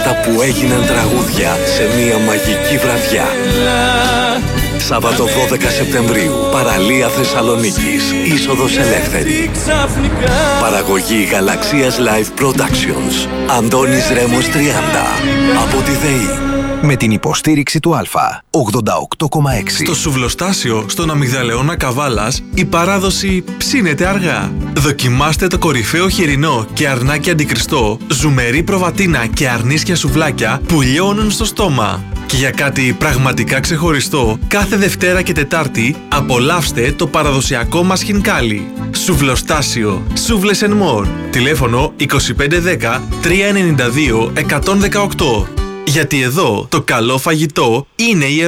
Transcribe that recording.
ονόματα που έγιναν τραγούδια σε μια μαγική βραδιά. Σάββατο 12 Σεπτεμβρίου, παραλία Θεσσαλονίκης, είσοδος ελεύθερη. Παραγωγή Γαλαξίας Live Productions. Αντώνης Ρέμος 30. Από τη ΔΕΗ. Με την υποστήριξη του Α. 88,6. Στο σουβλοστάσιο στον Αμυγδαλεώνα Καβάλας η παράδοση ψήνεται αργά. Δοκιμάστε το κορυφαίο χοιρινό και αρνάκι αντικριστό, ζουμερή προβατίνα και αρνίσια σουβλάκια που λιώνουν στο στόμα. Και για κάτι πραγματικά ξεχωριστό, κάθε Δευτέρα και Τετάρτη απολαύστε το παραδοσιακό μας χινκάλι. Σουβλοστάσιο, Σούβλες & More. Τηλέφωνο 2510 392 118. Γιατί εδώ το καλό φαγητό είναι ιερό.